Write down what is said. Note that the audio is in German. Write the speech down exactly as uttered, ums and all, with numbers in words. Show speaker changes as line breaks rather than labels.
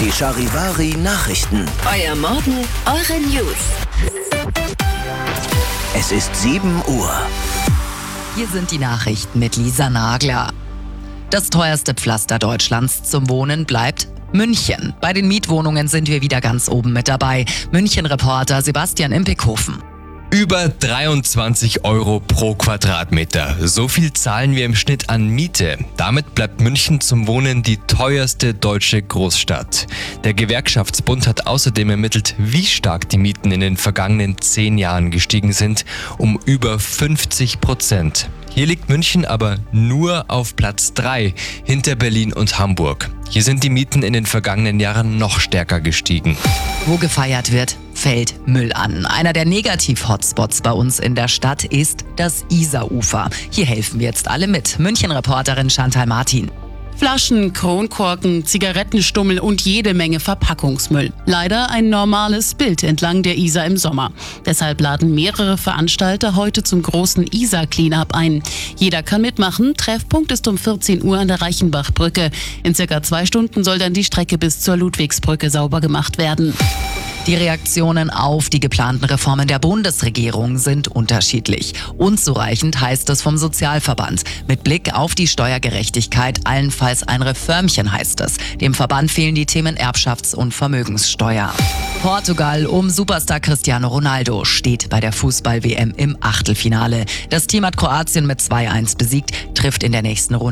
Die Charivari Nachrichten.
Euer Morgen, eure News.
Es ist sieben Uhr.
Hier sind die Nachrichten mit Lisa Nagler. Das teuerste Pflaster Deutschlands zum Wohnen bleibt München. Bei den Mietwohnungen sind wir wieder ganz oben mit dabei. München-Reporter Sebastian Impikhofen.
Über dreiundzwanzig Euro pro Quadratmeter. So viel zahlen wir im Schnitt an Miete. Damit bleibt München zum Wohnen die teuerste deutsche Großstadt. Der Gewerkschaftsbund hat außerdem ermittelt, wie stark die Mieten in den vergangenen zehn Jahren gestiegen sind, um über fünfzig Prozent. Hier liegt München aber nur auf Platz drei, hinter Berlin und Hamburg. Hier sind die Mieten in den vergangenen Jahren noch stärker gestiegen.
Wo gefeiert wird, fällt Müll an. Einer der Negativ-Hotspots bei uns in der Stadt ist das Isarufer. Hier helfen wir jetzt alle mit. München-Reporterin Chantal Martin.
Flaschen, Kronkorken, Zigarettenstummel und jede Menge Verpackungsmüll. Leider ein normales Bild entlang der Isar im Sommer. Deshalb laden mehrere Veranstalter heute zum großen Isar-Cleanup ein. Jeder kann mitmachen. Treffpunkt ist um vierzehn Uhr an der Reichenbachbrücke. In circa zwei Stunden soll dann die Strecke bis zur Ludwigsbrücke sauber gemacht werden.
Die Reaktionen auf die geplanten Reformen der Bundesregierung sind unterschiedlich. Unzureichend heißt es vom Sozialverband. Mit Blick auf die Steuergerechtigkeit allenfalls ein Reformchen heißt es. Dem Verband fehlen die Themen Erbschafts- und Vermögenssteuer. Portugal um Superstar Cristiano Ronaldo steht bei der Fußball-W M im Achtelfinale. Das Team hat Kroatien mit zwei eins besiegt, trifft in der nächsten Runde